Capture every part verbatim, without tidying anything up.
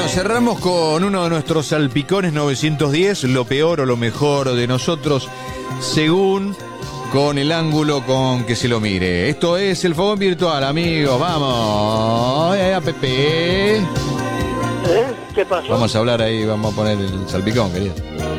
cerramos con uno de nuestros salpicones novecientos diez, lo peor o lo mejor de nosotros, según con el ángulo con que se lo mire. Esto es el fogón virtual, amigos. Vamos, eh, a Pepe. ¿Eh? ¿Qué pasó? Vamos a hablar ahí, vamos a poner el salpicón, querido.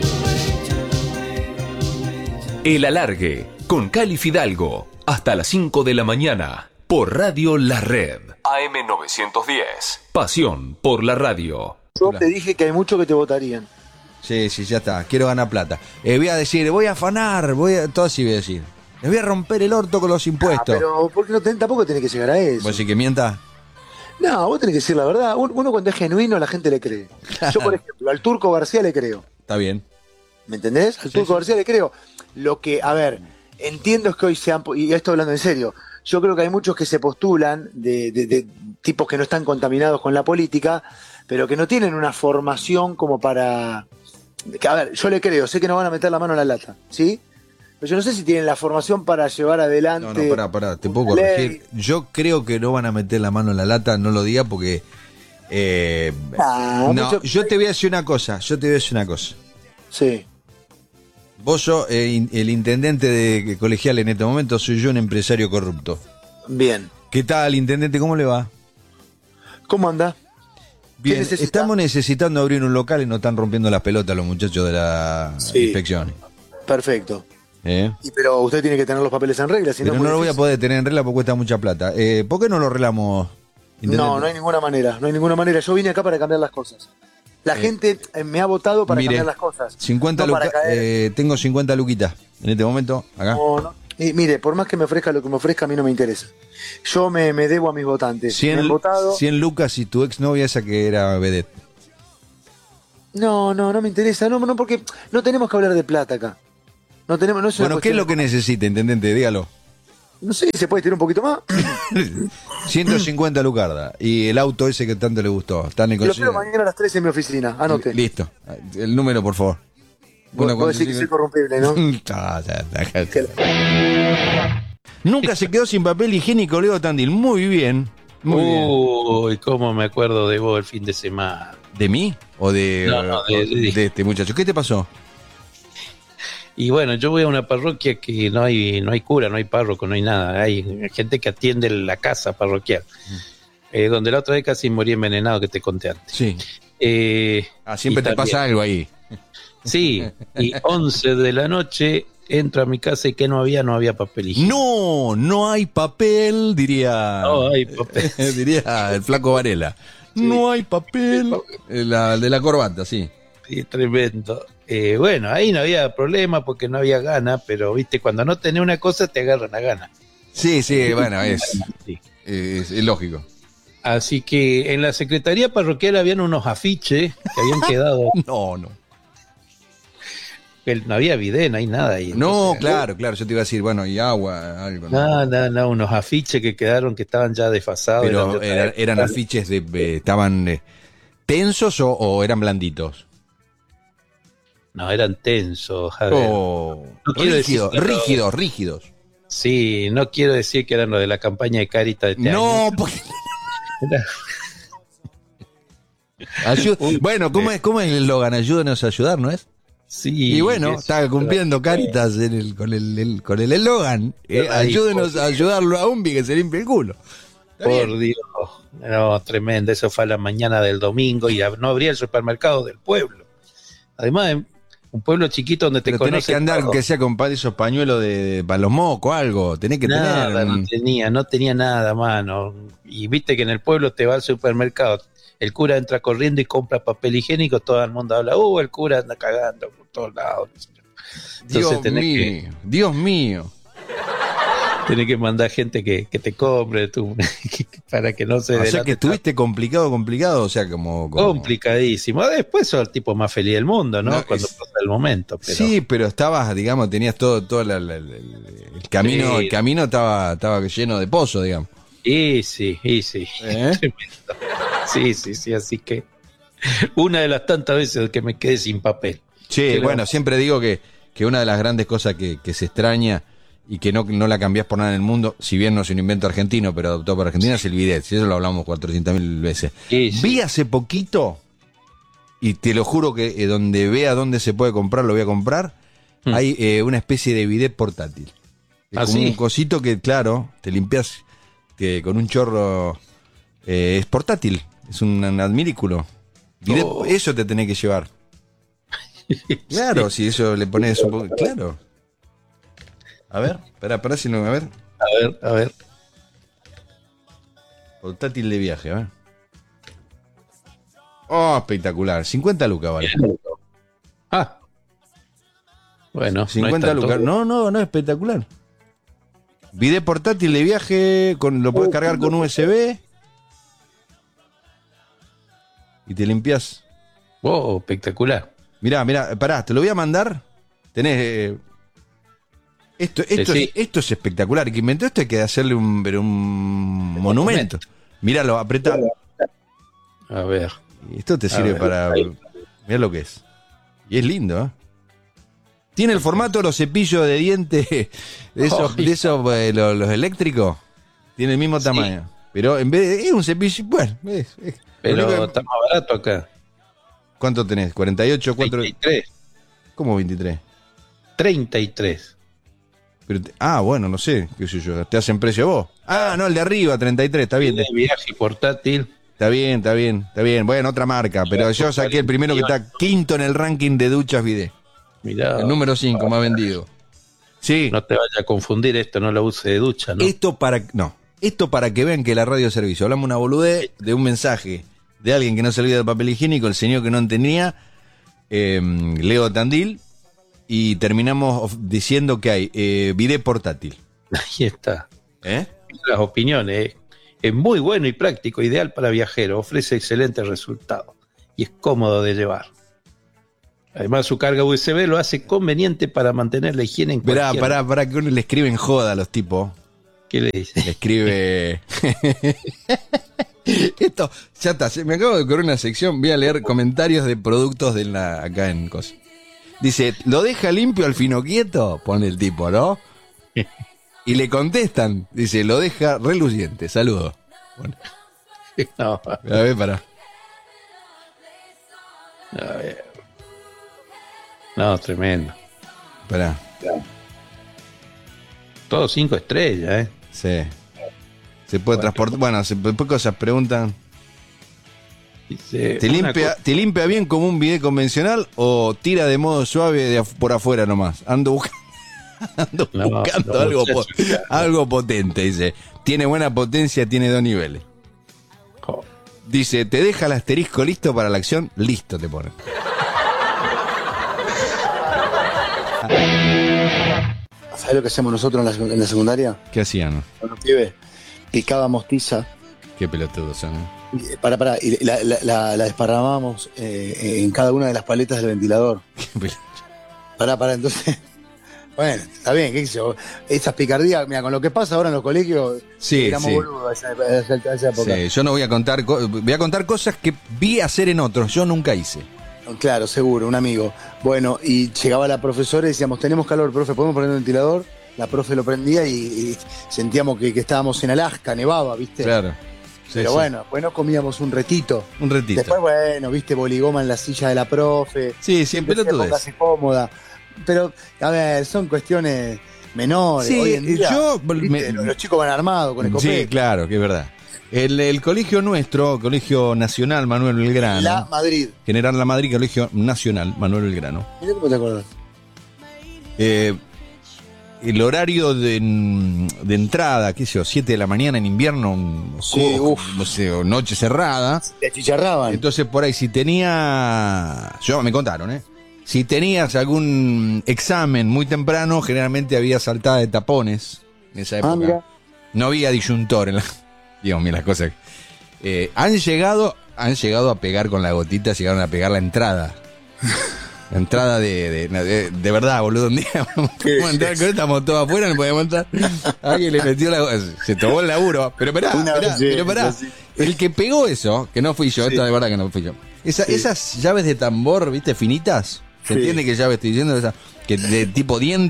El Alargue, con Cali Fidalgo, hasta las cinco de la mañana, por Radio La Red. A M novecientos diez, pasión por la radio. Yo te dije que hay muchos que te votarían. Sí, sí, ya está, quiero ganar plata. Eh, voy a decir, voy a afanar, voy a... todo así voy a decir. Les voy a romper el orto con los impuestos. Ah, pero ¿por qué no ten, tampoco tenés que llegar a eso? ¿Vos decís que mienta? No, vos tenés que decir la verdad. Uno cuando es genuino la gente le cree. Yo, por ejemplo, al Turco García le creo. Está bien. ¿Me entendés? Al Turco sí, sí. García le creo. Lo que, a ver, entiendo es que hoy se han... Y esto hablando en serio. Yo creo que hay muchos que se postulan de, de, de tipos que no están contaminados con la política, pero que no tienen una formación como para... Que, a ver, yo le creo, sé que no van a meter la mano en la lata, ¿sí? Pero yo no sé si tienen la formación para llevar adelante... No, no, pará, pará, te puedo corregir. Yo creo que no van a meter la mano en la lata, no lo diga porque... Eh, ah, no, mucho... yo te voy a decir una cosa, yo te voy a decir una cosa. Sí. Vos sos eh, el intendente de colegial en este momento, soy yo un empresario corrupto. Bien. ¿Qué tal, intendente? ¿Cómo le va? ¿Cómo anda? Bien, estamos necesitando abrir un local y nos están rompiendo las pelotas los muchachos de la sí. inspección. Perfecto. ¿Eh? Y, pero usted tiene que tener los papeles en regla. Si pero no, no lo voy a poder tener en regla porque cuesta mucha plata. Eh, ¿Por qué no lo arreglamos, intendente? No, no hay ninguna manera, no hay ninguna manera. Yo vine acá para cambiar las cosas. La eh, gente me ha votado para mire, cambiar las cosas. cincuenta no luca, eh, tengo cincuenta luquitas en este momento, acá. No, no. Y mire, por más que me ofrezca lo que me ofrezca, a mí no me interesa. Yo me, me debo a mis votantes. cien, me han votado... cien lucas y tu exnovia esa que era vedette. No, no, no me interesa. No, no, porque no tenemos que hablar de plata acá. No tenemos, no es bueno, ¿qué es lo que necesita, intendente? Dígalo. No sé, ¿se puede tirar un poquito más? ciento cincuenta lucarda. Y el auto ese que tanto le gustó. Están en Lo quiero mañana a las tres en mi oficina. Anote. Listo. El número, por favor. Vos, vos decís que soy corrompible, ¿no? Nunca se quedó sin papel higiénico, Leo Tandil. Muy bien. Muy Uy, bien. Cómo me acuerdo de vos el fin de semana. ¿De mí? ¿O de, no, no, de, de, de este muchacho? ¿Qué te pasó? Y bueno, yo voy a una parroquia que no hay no hay cura, no hay párroco, no hay nada. Hay gente que atiende la casa parroquial. Mm. Eh, donde la otra vez casi morí envenenado, que te conté antes. Sí. Eh, ah, siempre te también, pasa algo ahí. Sí, y once de la noche entro a mi casa y que no había, no había papel higiénico. No, no hay papel, diría... No hay papel. diría el flaco Varela. Sí. No hay papel. La, de la corbata, sí. Sí, tremendo. Eh, bueno, ahí no había problema porque no había gana, pero viste, cuando no tenés una cosa te agarran a gana. Sí, sí, bueno, es, sí. es, es lógico. Así que en la secretaría parroquial habían unos afiches que habían quedado. No, no. No había bidet, no hay nada ahí. No, entonces, claro, claro, yo te iba a decir, bueno, y agua, algo. No, no, no, unos afiches que quedaron que estaban ya desfasados. Pero eran, eran, eran afiches de, de estaban eh, tensos o, o eran blanditos. No, eran tensos, Javier. Oh, no rígido, decir, rígidos, no, rígidos. Sí, no quiero decir que eran los de la campaña de Carita de este no, año. Porque... Ayud... Bueno, ¿cómo es, ¿cómo es el eslogan? Ayúdenos a ayudar, ¿no es? Sí. Y bueno, está cumpliendo Caritas en el, con el, el con el eslogan. Eh, ayúdenos a ayudarlo a Umbi que se limpie el culo. Por Dios. No, tremendo. Eso fue a la mañana del domingo y no abría el supermercado del pueblo. Además, un pueblo chiquito donde te Pero conoce tenés que andar, todo. Que sea con esos pañuelos de, de para los mocos, algo. Tenés que nada, tener. No tenía, no tenía nada, mano. Y viste que en el pueblo te va al supermercado. El cura entra corriendo y compra papel higiénico, todo el mundo habla, uh, el cura anda cagando por todos lados. Entonces, Dios mío, que, Dios mío. Tenés que mandar gente que, que te compre tú, para que no se... O sea que estuviste complicado, complicado, o sea, como... como... Complicadísimo. Después sos el tipo más feliz del mundo, ¿no? no Cuando es... pasa el momento. Pero... Sí, pero estabas, digamos, tenías todo, todo la, la, la, el camino, sí. el camino estaba, estaba lleno de pozos, digamos. Y sí, y sí. ¿Eh? Sí, sí, sí, así que una de las tantas veces que me quedé sin papel. Sí, bueno, bueno, siempre digo que, que una de las grandes cosas que, que se extraña y que no, no la cambiás por nada en el mundo, si bien no es un invento argentino, pero adoptado por Argentina, es el bidet. Si eso lo hablamos cuatrocientas mil veces. Sí, sí. Vi hace poquito, y te lo juro que eh, donde vea dónde se puede comprar, lo voy a comprar, mm. hay eh, una especie de bidet portátil. Es ¿Ah, como sí? un cosito que, claro, te limpias que con un chorro, eh, es portátil, es un adminículo. Bidet, Oh. Eso te tenés que llevar. Claro, Sí. si eso le pones un poco, claro. A ver, espera, espera si no, a ver. A ver, a ver. Portátil de viaje, a ver. Oh, espectacular. cincuenta lucas vale. Ah. Bueno, cincuenta no es tanto. lucas. No, no, no, espectacular. Bidet portátil de viaje, con, lo puedes cargar con U S B. Y te limpias. Oh, espectacular. Mirá, mirá, pará, te lo voy a mandar. Tenés. Eh, esto, esto, Sí, es, sí. esto es espectacular. El que inventó esto hay que hacerle un, pero un monumento. Míralo, apretá. A ver. Esto te sirve ver, para. ahí. Mirá lo que es. Y es lindo, ¿eh? Tiene el formato de los cepillos de dientes de esos, Ay. de esos eh, los, los eléctricos. Tiene el mismo Sí. tamaño. Pero en vez de. Es un cepillo. Bueno, es, es- lo único Pero que- está más barato acá. ¿Cuánto tenés? ¿cuarenta y ocho? ¿Cuatro? treinta y tres. ¿Cómo veintitrés? treinta y tres. Pero te- ah, bueno, no sé, qué sé yo. ¿Te hacen precio vos? Ah, no, el de arriba, treinta y tres, está bien. De viaje portátil. Está bien, está bien, está bien. Bueno, otra marca, pero yo saqué el primero que está quinto en el ranking de duchas bidet. Mirá. El número cinco más vendido. Sí, No te vayas a confundir esto, no lo use de ducha, ¿no? esto para no, esto para que vean que la radio es servicio. Hablamos una boludez de un mensaje de alguien que no se olvida del papel higiénico, el señor que no entendía, eh, Leo Tandil, y terminamos of- diciendo que hay eh, bidet portátil. Ahí está. ¿Eh? Las opiniones. Es muy bueno y práctico, ideal para viajeros, ofrece excelentes resultados y es cómodo de llevar. Además, su carga U S B lo hace conveniente para mantener la higiene en Esperá, cualquier... pará, pará, que uno le escriben joda a los tipos. ¿Qué le dice? Le escribe. Esto, ya está, se me acabo de ocurrir una sección. Voy a leer comentarios de productos de la, acá en Cosa. Dice, ¿lo deja limpio al fino quieto? Pone el tipo, ¿no? Y le contestan, dice, lo deja reluciente, saludos. Bueno, No, a ver, pará. a ver. No, tremendo. Pará. Todo cinco estrellas, ¿eh? Sí. Se puede transportar. Bueno, se, después cosas preguntan. Dice, ¿Te una limpia, co- ¿Te limpia bien como un bidet convencional o tira de modo suave de af- por afuera nomás? Ando, busca- ando No, buscando no, algo, muchacho, po- ya. algo potente, dice. Tiene buena potencia, tiene dos niveles. Jo, Dice, ¿te deja el asterisco listo para la acción? Listo, te pone. ¿Sabés lo que hacemos nosotros en la, sec- en la secundaria? ¿Qué hacían? Con los pibes. Picábamos tiza. Qué pelotudos son. y- Para, para, y la, la, la- la desparramábamos eh, en cada una de las paletas del ventilador. Qué pelo- Pará, pará, entonces. Bueno, está bien, qué sé yo. Esas picardías, mira, con lo que pasa ahora en los colegios, Sí, éramos sí. boludos a esa, a esa- a esa época. Sí, yo no voy a contar, co- voy a contar cosas que vi hacer en otros, yo nunca hice. Claro, seguro, un amigo. Bueno, y llegaba la profesora y decíamos, tenemos calor, profe, ¿podemos poner un ventilador? La profe lo prendía y, y sentíamos que, que estábamos en Alaska, nevaba, ¿viste? Claro. Sí, Pero sí. bueno, después nos comíamos un retito. Un retito. Después, bueno, viste, boligoma en la silla de la profe. Sí, sí, Siempre pero decía, tú póngase cómoda. Pero, a ver, son cuestiones menores. Sí, Hoy en día, yo- viste, me- los, los chicos van armados con escopeta. Sí, claro, que es verdad. El, el colegio nuestro, Colegio Nacional Manuel Belgrano. La Madrid. General La Madrid, Colegio Nacional Manuel Belgrano. Mirá cómo te acordás. Eh, el horario de, de entrada, qué sé yo, siete de la mañana en invierno, un- Sí, o- uf. no sé, o noche cerrada. Te achicharraban. Entonces por ahí si tenía, yo me contaron, ¿eh? Si tenías algún examen muy temprano, generalmente había saltada de tapones en esa época. Ah, mira. No había disyuntor en la, Dios mío, las cosas. Eh, han llegado, han llegado a pegar con la gotita, llegaron a pegar la entrada. La entrada de, de, de, de verdad, boludo. Un día vamos a entrar con estamos todos afuera, no podíamos entrar. Alguien le metió la se tomó el laburo. Pero pará, Una pará, vez sí, pero pará. sí. El que pegó eso, que no fui yo, Sí. esta de verdad que no fui yo. Esa- Sí. Esas llaves de tambor, viste, finitas. ¿Se Sí. entiende qué llave estoy diciendo? Esa, que de tipo diente.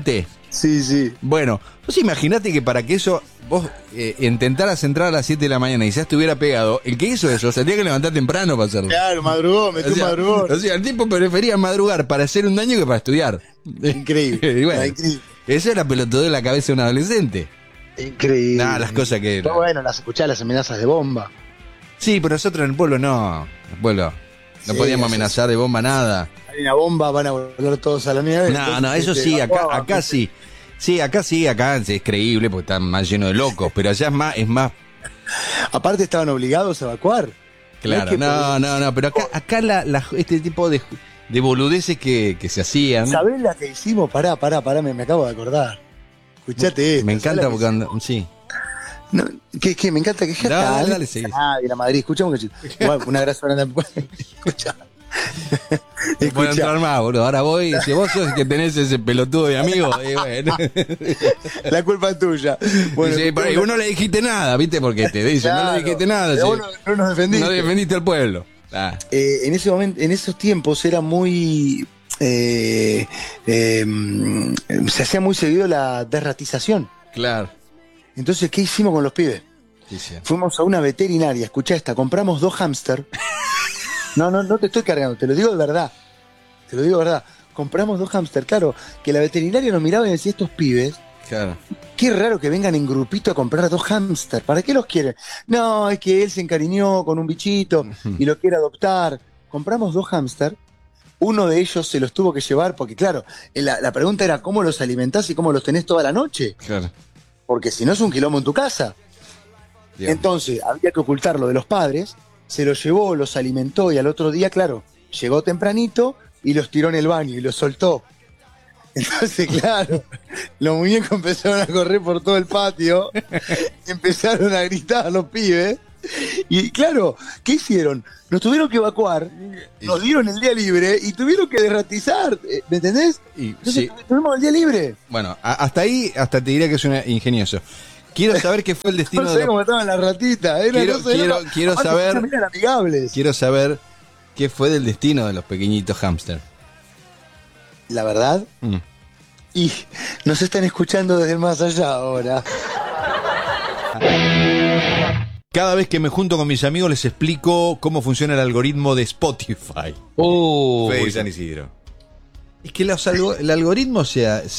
Sí, sí. Bueno, vos imaginate que para que eso vos eh, intentaras entrar a las siete de la mañana y ya estuviera pegado, el que hizo eso se tenía que levantar temprano para hacerlo. Claro, madrugó, metió O sea, madrugón. o sea, el tipo prefería madrugar para hacer un daño que para estudiar. Increíble. Y bueno, increíble. eso era pelotudeo de la cabeza de un adolescente. Increíble. Nada, las cosas que... Pero bueno, las escuchás, las amenazas de bomba. Sí, pero nosotros en el pueblo no. En el pueblo no Sí, podíamos eso amenazar de bomba nada. Hay una bomba, van a volver todos a la nieve. No, entonces, no, eso este, sí, acá, evacuaban, acá ¿viste? sí. Sí, acá sí, acá es creíble porque está más lleno de locos, pero allá es más, es más Aparte estaban obligados a evacuar. claro. que No, por- no, no, pero acá, acá la, la- este tipo de, de boludeces que, que se hacían. ¿Sabés la que hicimos? Pará, pará, pará, me, me acabo de acordar. Escuchate esto. Me ¿sabés encanta la porque que anda- sí. No, que, que me encanta que ya Dale, está. dale, no dale, pasa seguí. nada, y la Madrid, escuchamos que igual, una gracia grande. Escucha. No puedo Escucha. entrar más, boludo. Ahora voy, si vos sos el que tenés ese pelotudo de amigo, y bueno. La culpa es tuya. Bueno, Dice, "Pero, y vos no le dijiste nada, ¿viste? Porque te dicen, no claro, le dijiste nada. pero sí. vos no, no nos defendiste. No defendiste al pueblo. Ah, Eh, en ese momento, en esos tiempos era muy eh, eh, mm, se hacía muy seguido la desratización. claro. Entonces, ¿qué hicimos con los pibes? Sí, sí. Fuimos a una veterinaria, escuchá esta, compramos dos hámster. No, no, no te estoy cargando, te lo digo de verdad. Te lo digo de verdad. Compramos dos hámster, claro, que la veterinaria nos miraba y decía, estos pibes, Claro. qué raro que vengan en grupito a comprar dos hámster. ¿Para qué los quieren? No, es que él se encariñó con un bichito y lo quiere adoptar. Compramos dos hámster. Uno de ellos se los tuvo que llevar porque, claro, la, la pregunta era cómo los alimentás y cómo los tenés toda la noche. Claro. Porque si no es un quilombo en tu casa. Digamos. Entonces, había que ocultarlo de los padres. Se los llevó, los alimentó y al otro día, claro, llegó tempranito y los tiró en el baño y los soltó. Entonces, claro, los muñecos empezaron a correr por todo el patio, empezaron a gritar los pibes. Y claro, ¿qué hicieron? Nos tuvieron que evacuar, nos dieron el día libre y tuvieron que derratizar, eh, ¿me entendés? Y, Entonces sí, tuvimos el día libre. bueno, a- hasta ahí, hasta te diría que es una ingenioso. Quiero saber qué fue el destino No de sé los- cómo estaban las ratitas. Era, Quiero- no sé, quiero- era- quiero aparte, saber- también eran amigables. Quiero saber qué fue del destino de los pequeñitos hámster. La verdad, Mm. y nos están escuchando desde el más allá ahora. Cada vez que me junto con mis amigos les explico cómo funciona el algoritmo de Spotify. Uh, Fue San Isidro. Es que los algo- el algoritmo se,